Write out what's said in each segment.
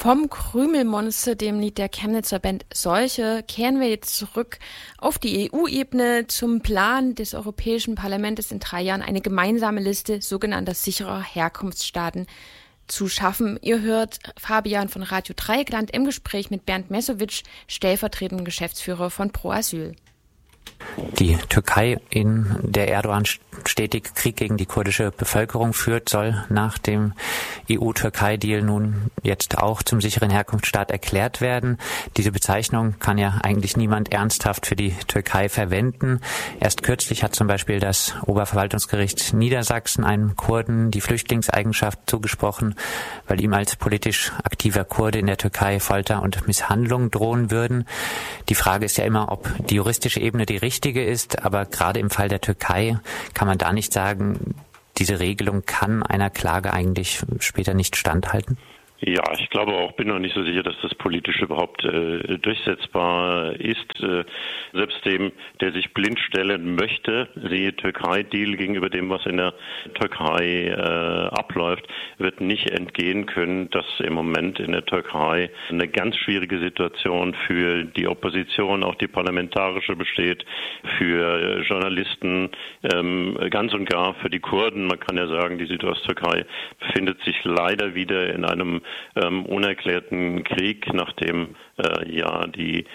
Vom Krümelmonster, dem Lied der Chemnitzer Band Seuche, kehren wir jetzt zurück auf die EU-Ebene zum Plan des Europäischen Parlaments in 3 Jahren eine gemeinsame Liste sogenannter sicherer Herkunftsstaaten zu schaffen. Ihr hört Fabian von Radio Dreieckland im Gespräch mit Bernd Mesowitsch, stellvertretendem Geschäftsführer von Pro Asyl. Die Türkei, in der Erdogan stetig Krieg gegen die kurdische Bevölkerung führt, soll nach dem EU-Türkei-Deal nun jetzt auch zum sicheren Herkunftsstaat erklärt werden. Diese Bezeichnung kann ja eigentlich niemand ernsthaft für die Türkei verwenden. Erst kürzlich hat zum Beispiel das Oberverwaltungsgericht Niedersachsen einem Kurden die Flüchtlingseigenschaft zugesprochen, weil ihm als politisch aktiver Kurde in der Türkei Folter und Misshandlung drohen würden. Die Frage ist ja immer, ob die juristische Ebene die richtige ist, aber gerade im Fall der Türkei kann man da nicht sagen, diese Regelung kann einer Klage eigentlich später nicht standhalten? Ja, ich glaube auch, bin noch nicht so sicher, dass das politisch überhaupt durchsetzbar ist. Selbst dem, der sich blind stellen möchte, siehe Türkei-Deal gegenüber dem, was in der Türkei abläuft, wird nicht entgehen können, dass im Moment in der Türkei eine ganz schwierige Situation für die Opposition, auch die parlamentarische, besteht, für Journalisten, ganz und gar für die Kurden. Man kann ja sagen, die Südosttürkei befindet sich leider wieder in einem unerklärten Krieg, nachdem die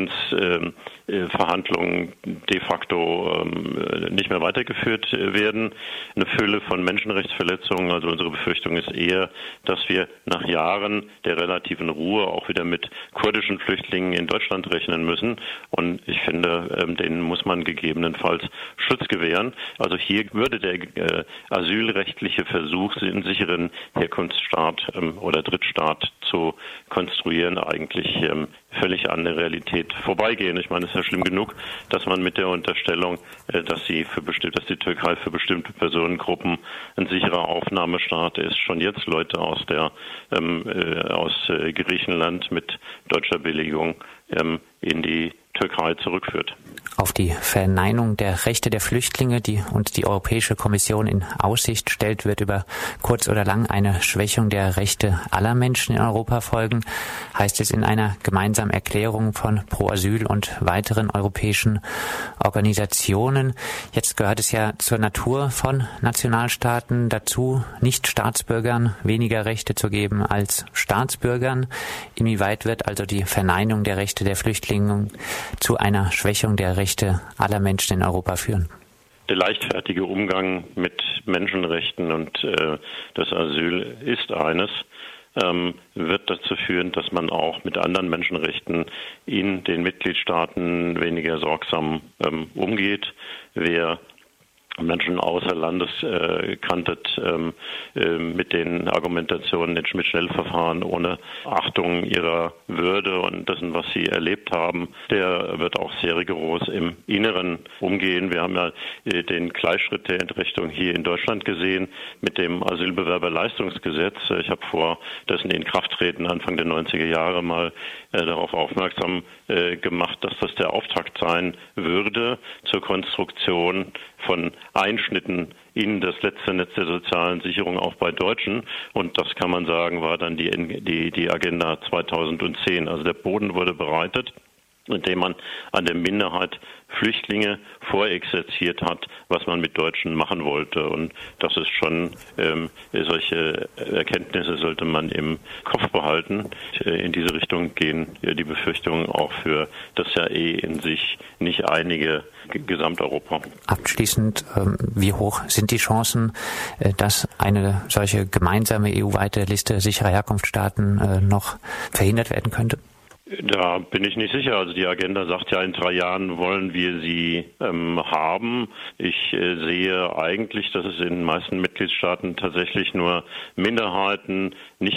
Friedensverhandlungen de facto nicht mehr weitergeführt werden. Eine Fülle von Menschenrechtsverletzungen. Also unsere Befürchtung ist eher, dass wir nach Jahren der relativen Ruhe auch wieder mit kurdischen Flüchtlingen in Deutschland rechnen müssen. Und ich finde, denen muss man gegebenenfalls Schutz gewähren. Also hier würde der asylrechtliche Versuch, einen sicheren Herkunftsstaat oder Drittstaat zu konstruieren, eigentlich völlig an der Realität vorbeigehen. Ich meine, es ist ja schlimm genug, dass man mit der Unterstellung, dass die Türkei für bestimmte Personengruppen ein sicherer Aufnahmestaat ist, schon jetzt Leute aus Griechenland mit deutscher Billigung in die Türkei zurückführt. Auf die Verneinung der Rechte der Flüchtlinge, die uns die Europäische Kommission in Aussicht stellt, wird über kurz oder lang eine Schwächung der Rechte aller Menschen in Europa folgen, heißt es in einer gemeinsamen Erklärung von Pro Asyl und weiteren europäischen Organisationen. Jetzt gehört es ja zur Natur von Nationalstaaten dazu, Nicht-Staatsbürgern weniger Rechte zu geben als Staatsbürgern. Inwieweit wird also die Verneinung der Rechte der Flüchtlinge zu einer Schwächung der Rechte aller Menschen in Europa führen? Der leichtfertige Umgang mit Menschenrechten und das Asyl ist eines, wird dazu führen, dass man auch mit anderen Menschenrechten in den Mitgliedstaaten weniger sorgsam umgeht. Wer Menschen außer Landes kanntet mit den Argumentationen in Schmidt-Schnell-Verfahren ohne Achtung ihrer Würde und dessen, was sie erlebt haben, der wird auch sehr rigoros im Inneren umgehen. Wir haben ja den Gleichschritt der Entrechtung hier in Deutschland gesehen mit dem Asylbewerberleistungsgesetz. Ich habe vor dessen Inkrafttreten Anfang der 90er Jahre mal darauf aufmerksam gemacht, dass das der Auftakt sein würde zur Konstruktion von Einschnitten in das letzte Netz der sozialen Sicherung auch bei Deutschen. Und das kann man sagen, war dann die Agenda 2010. Also der Boden wurde bereitet, indem man an der Minderheit Flüchtlinge vorexerziert hat, was man mit Deutschen machen wollte. Und das ist schon, solche Erkenntnisse sollte man im Kopf behalten. In diese Richtung gehen die Befürchtungen auch für das ja in sich nicht einige Gesamteuropa. Abschließend, wie hoch sind die Chancen, dass eine solche gemeinsame EU-weite Liste sicherer Herkunftsstaaten noch verhindert werden könnte? Da bin ich nicht sicher. Also die Agenda sagt ja, in 3 Jahren wollen wir sie haben. Ich sehe eigentlich, dass es in den meisten Mitgliedstaaten tatsächlich nur Minderheiten,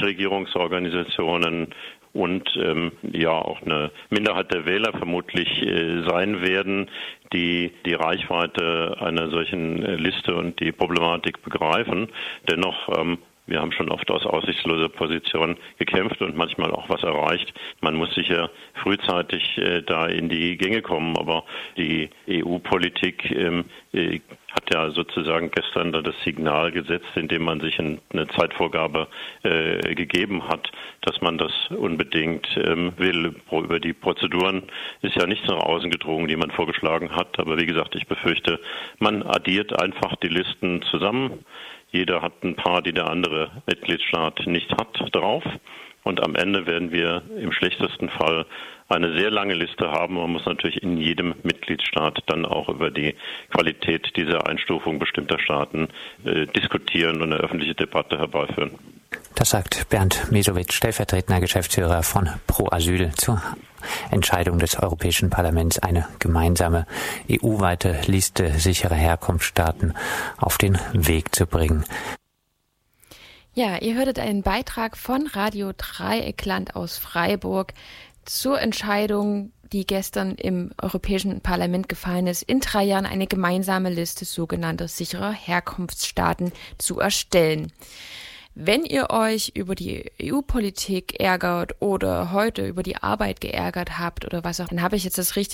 Nichtregierungsorganisationen und auch eine Minderheit der Wähler vermutlich sein werden, die Reichweite einer solchen Liste und die Problematik begreifen. Dennoch Wir haben schon oft aus aussichtsloser Position gekämpft und manchmal auch was erreicht. Man muss sicher frühzeitig da in die Gänge kommen, aber die EU-Politik hat ja sozusagen gestern da das Signal gesetzt, indem man sich eine Zeitvorgabe gegeben hat, dass man das unbedingt will. Über die Prozeduren ist ja nichts nach außen gedrungen, die man vorgeschlagen hat. Aber wie gesagt, ich befürchte, man addiert einfach die Listen zusammen. Jeder hat ein paar, die der andere Mitgliedstaat nicht hat, drauf. Und am Ende werden wir im schlechtesten Fall eine sehr lange Liste haben. Man muss natürlich in jedem Mitgliedstaat dann auch über die Qualität dieser Einstufung bestimmter Staaten diskutieren und eine öffentliche Debatte herbeiführen. Das sagt Bernd Mesowitsch, stellvertretender Geschäftsführer von Pro Asyl, zur Entscheidung des Europäischen Parlaments, eine gemeinsame EU-weite Liste sicherer Herkunftsstaaten auf den Weg zu bringen. Ja, ihr hörtet einen Beitrag von Radio Dreieckland aus Freiburg zur Entscheidung, die gestern im Europäischen Parlament gefallen ist, in 3 Jahren eine gemeinsame Liste sogenannter sicherer Herkunftsstaaten zu erstellen. Wenn ihr euch über die EU-Politik ärgert oder heute über die Arbeit geärgert habt oder was auch, dann habe ich jetzt das richtig